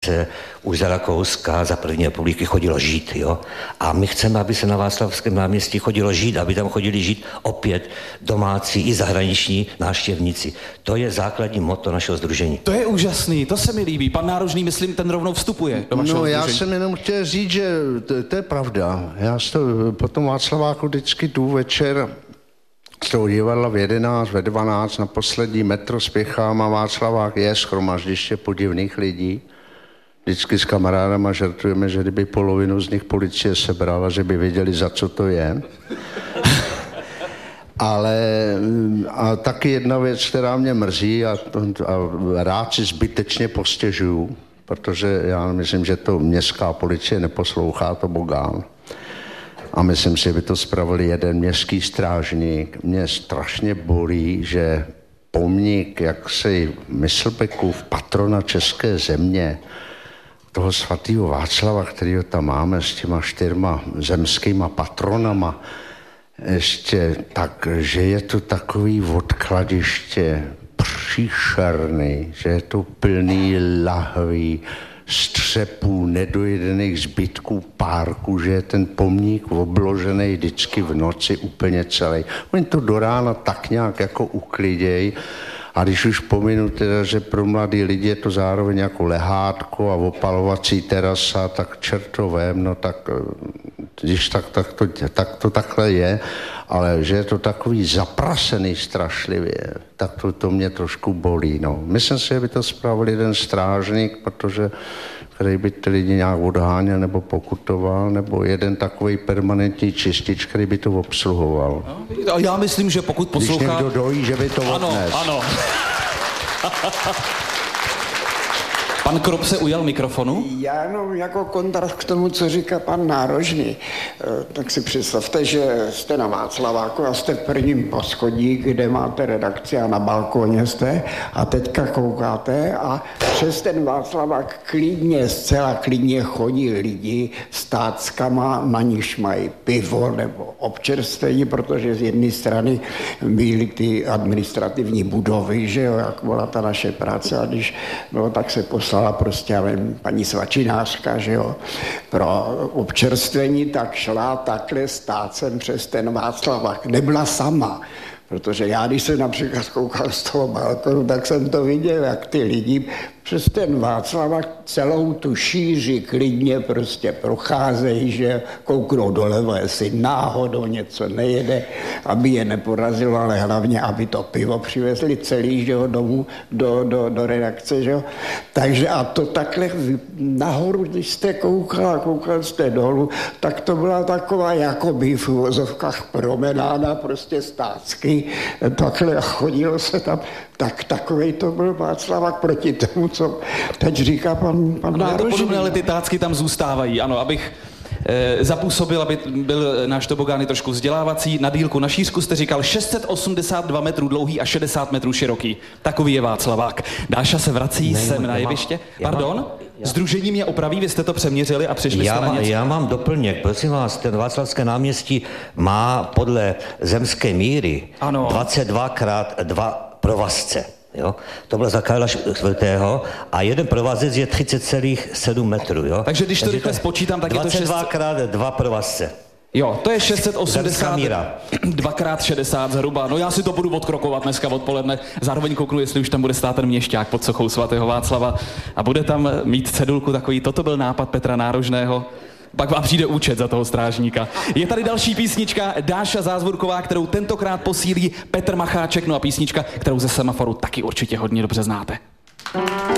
se už za Rakouska, za první republiky chodilo žít, jo. A my chceme, aby se na Václavském náměstí chodilo žít, aby tam chodili žít opět domácí i zahraniční návštěvníci. To je základní motto našeho sdružení. To je úžasný, to se mi líbí. Pan Nárožný, myslím, ten rovnou vstupuje do vašeho sdružení. Já jsem jenom chtěl říct, že to je pravda. Já po tom Václaváku vždycky jdu večer z toho divadla v 11, ve 12 na poslední metro spěchám a Václavák je shromaždiště podivných lidí. Vždycky s kamarádama žertujeme, že kdyby polovinu z nich policie sebrala, že by věděli, za co to je. Ale a taky jedna věc, která mě mrzí a rád si zbytečně postěžuju, protože já myslím, že to městská policie neposlouchá, to Bogán. A myslím si, že by to spravil jeden městský strážník. Mě strašně bolí, že pomník jaksi Myslbekův patrona české země, toho svatého Václava, kterýho tam máme s těma 4 zemskýma patronama, ještě tak, že je to takový odkladiště příšerný, že je to plný lahví, střepů, nedojedených zbytků párku, že je ten pomník obložený vždycky v noci úplně celý. Oni to do rána tak nějak jako ukliděj. A když už pominu teda, že pro mladý lidi je to zároveň jako lehátko a opalovací terasa, tak čertovém, no tak když tak to takhle je, ale že je to takový zaprasený strašlivě, tak to mě trošku bolí, no. Myslím si, že by to spravil jeden strážník, protože který by ty lidi nějak odháněl nebo pokutoval, nebo jeden takový permanentní čistič, který by to obsluhoval. No, já myslím, že pokud poslouchá... Když někdo dojí, že by to odnes. Ano. Pan Krop se ujal mikrofonu. Já jenom jako kontrast k tomu, co říká pan Nárožný. Tak si představte, že jste na Václaváku a jste v prvním poschodí, kde máte redakci a na balkóně jste a teďka koukáte a přes ten Václavák klidně, zcela klidně chodí lidi s táckama, na níž mají pivo nebo občerstvení, protože z jedné strany byly ty administrativní budovy, že jo, jak byla ta naše práce a když bylo, tak se poslala prostě, já vím, paní svačinářka, že jo, pro občerstvení, tak šla takhle s tácem přes ten Václavák. Nebyla sama, protože já, když jsem například koukal z toho balkonu, tak jsem to viděl, jak ty lidi přes ten Václavák celou tu šíři klidně prostě procházejí, že kouknou doleva, jestli náhodou něco nejede, aby je neporazilo, ale hlavně, aby to pivo přivezli celý, že jo, domů, do redakce, že jo. Takže a to takhle nahoru, když jste koukal jste dolů, tak to byla taková jakoby v uvozovkách promenáda, prostě stácky, takhle chodilo se tam, tak takovej to byl Václavák proti tomu, co teď říká pan Nárožný. Podobné, ale ty tácky tam zůstávají, ano, abych zapůsobil, aby byl náš tobogán trošku vzdělávací. Na dílku, na šířku jste říkal 682 metrů dlouhý a 60 metrů široký. Takový je Václavák. Dáša se vrací sem na jeviště. Pardon? Sdružení mě opraví, vy jste to přeměřili a přišli jste na něco. Já mám doplněk, prosím vás, ten Václavské náměstí má podle zemské míry 22x2 provazce. Jo? To bylo za Karla IV. A jeden provazec je 30,7 metrů. Jo? Takže když to rychle spočítám, tak je to 22x2 provazce. Jo, to je 680, 2x60 zhruba. No já si to budu odkrokovat dneska odpoledne. Zároveň kouknu, jestli už tam bude stát ten měšťák pod sochou svatého Václava a bude tam mít cedulku takový. Toto byl nápad Petra Nárožného. Pak vám přijde účet za toho strážníka. Je tady další písnička Dáša Zázvorková, kterou tentokrát posílí Petr Macháček, no a písnička, kterou ze Semaforu taky určitě hodně dobře znáte.